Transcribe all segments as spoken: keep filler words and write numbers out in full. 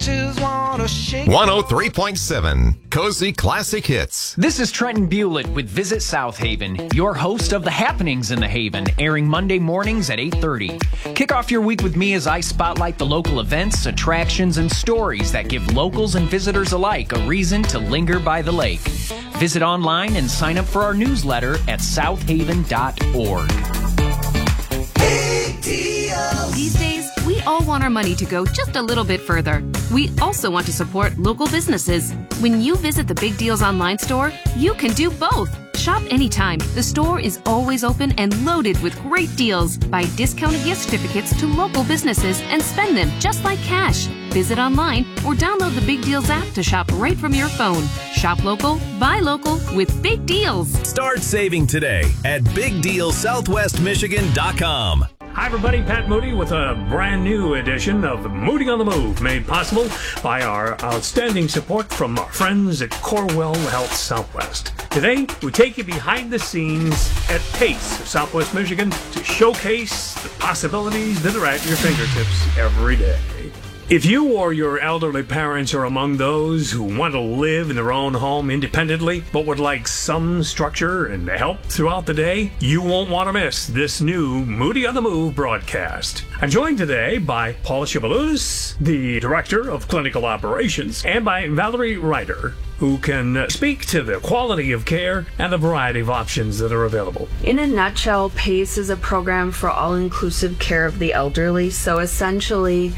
one oh three point seven Cozy Classic Hits. This is Trenton Bewlett with Visit South Haven, your host of The Happenings in the Haven, airing Monday mornings at eight thirty. Kick off your week with me as I spotlight the local events, attractions, and stories that give locals and visitors alike a reason to linger by the lake. Visit online and sign up for our newsletter at south haven dot org. These days, we all want our money to go just a little bit further. We also want to support local businesses. When you visit the Big Deals online store, you can do both. Shop anytime. The store is always open and loaded with great deals. Buy discounted gift certificates to local businesses and spend them just like cash. Visit online or download the Big Deals app to shop right from your phone. Shop local, buy local with Big Deals. Start saving today at big deal southwest michigan dot com. Hi everybody, Pat Moody with a brand new edition of Moody on the Move, made possible by our outstanding support from our friends at Corewell Health Southwest. Today, we take you behind the scenes at PACE of Southwest Michigan to showcase the possibilities that are at your fingertips every day. If you or your elderly parents are among those who want to live in their own home independently, but would like some structure and help throughout the day, you won't want to miss this new Moody on the Move broadcast. I'm joined today by Paula Shibalus, the Director of Clinical Operations, and by Valerie Ryder, who can speak to the quality of care and the variety of options that are available. In a nutshell, PACE is a program for all-inclusive care of the elderly. So essentially,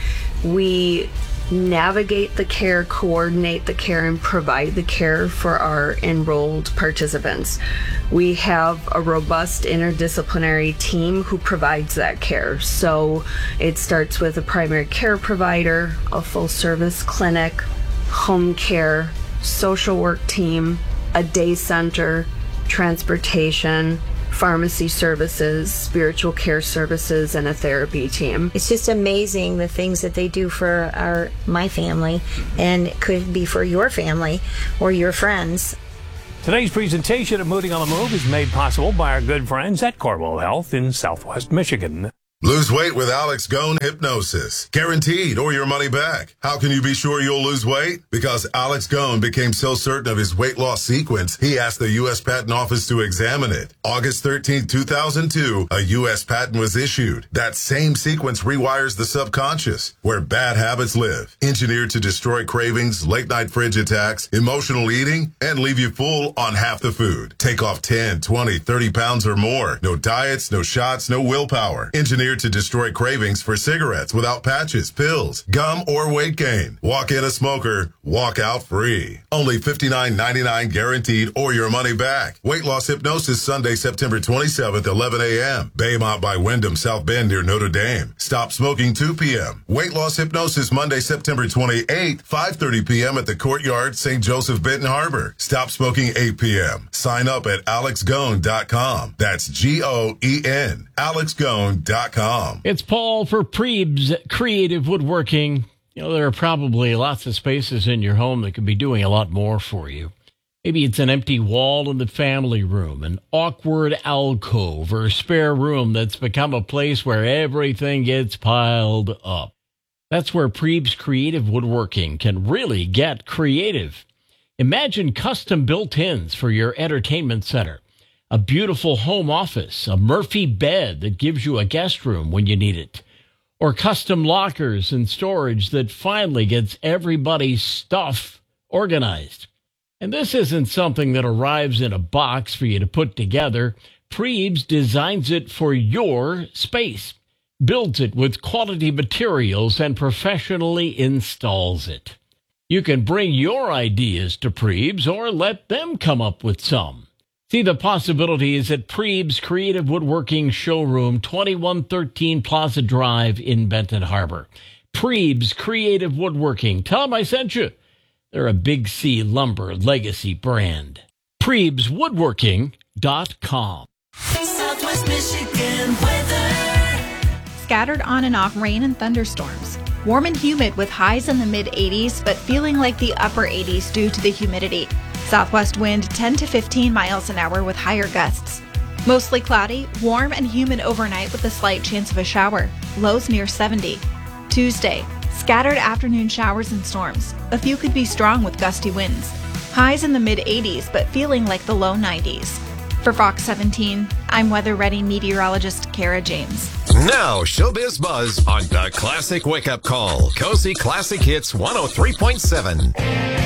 we navigate the care, coordinate the care, and provide the care for our enrolled participants. We have a robust interdisciplinary team who provides that care. So it starts with a primary care provider, a full-service clinic, home care, social work team, a day center, transportation, pharmacy services, spiritual care services, and a therapy team. It's just amazing the things that they do for our my family, and it could be for your family or your friends. Today's presentation of Moody on the Move is made possible by our good friends at Corewell Health in Southwest Michigan. Lose weight with Alex Gone Hypnosis. Guaranteed or your money back. How can you be sure you'll lose weight? Because Alex Gone became so certain of his weight loss sequence, he asked the U S Patent Office to examine it. August thirteenth, two thousand two, a U S patent was issued. That same sequence rewires the subconscious, where bad habits live. Engineered to destroy cravings, late-night fridge attacks, emotional eating, and leave you full on half the food. Take off ten, twenty, thirty pounds or more. No diets, no shots, no willpower. Engineered to destroy cravings for cigarettes without patches, pills, gum, or weight gain. Walk in a smoker, walk out free. Only fifty-nine ninety-nine guaranteed or your money back. Weight loss hypnosis Sunday, September twenty-seventh, eleven a.m. Baymont by Wyndham, South Bend near Notre Dame. Stop smoking two p.m. Weight loss hypnosis Monday, September twenty-eighth, five thirty p.m. at the Courtyard, Saint Joseph, Benton Harbor. Stop smoking eight p.m. Sign up at alex gone dot com. That's G O E N. alex gone dot com. It's Paul for Prebes Creative Woodworking. You know, there are probably lots of spaces in your home that could be doing a lot more for you. Maybe it's an empty wall in the family room, an awkward alcove, or a spare room that's become a place where everything gets piled up. That's where Prebes Creative Woodworking can really get creative. Imagine custom built-ins for your entertainment center. A beautiful home office, a Murphy bed that gives you a guest room when you need it, or custom lockers and storage that finally gets everybody's stuff organized. And this isn't something that arrives in a box for you to put together. Prebes designs it for your space, builds it with quality materials, and professionally installs it. You can bring your ideas to Prebes or let them come up with some. See the possibilities at Prebes Creative Woodworking Showroom, twenty-one thirteen Plaza Drive in Benton Harbor. Prebes Creative Woodworking. Tell them I sent you. They're a Big C Lumber legacy brand. Prebes Woodworking dot com. Southwest Michigan weather. Scattered on and off rain and thunderstorms. Warm and humid with highs in the mid eighties, but feeling like the upper eighties due to the humidity. Southwest wind ten to fifteen miles an hour with higher gusts. Mostly cloudy, warm and humid overnight with a slight chance of a shower. Lows near seventy. Tuesday, Scattered afternoon showers and storms. A few could be strong with gusty winds. Highs in the mid eighties, but feeling like the low nineties. For Fox seventeen, I'm weather-ready meteorologist Kara James. Now, Showbiz Buzz on the Classic Wake Up Call. Cozy Classic Hits one oh three point seven.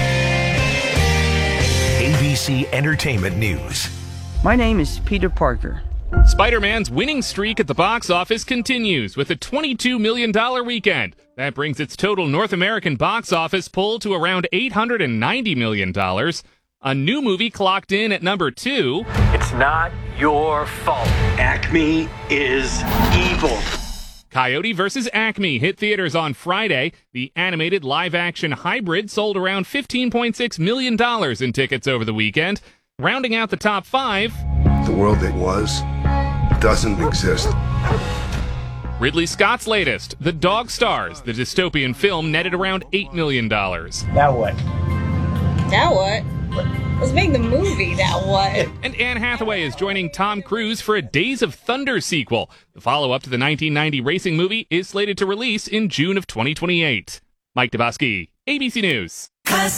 A B C Entertainment News. My name is Peter Parker. Spider-Man's winning streak at the box office continues with a twenty-two million dollars weekend. That brings its total North American box office pull to around eight hundred ninety million dollars. A new movie clocked in at number two. It's not your fault. Acme is evil. Coyote versus Acme hit theaters on Friday. The animated live-action hybrid sold around fifteen point six million dollars in tickets over the weekend. Rounding out the top five, the world that was doesn't exist. Ridley Scott's latest, The Dog Stars, the dystopian film, netted around eight million dollars. Now what? Now what? Let's make the movie. Now what? And Anne Hathaway is joining Tom Cruise for a Days of Thunder sequel. The follow-up to the nineteen ninety racing movie is slated to release in June of twenty twenty-eight. Mike Dabowski, A B C News.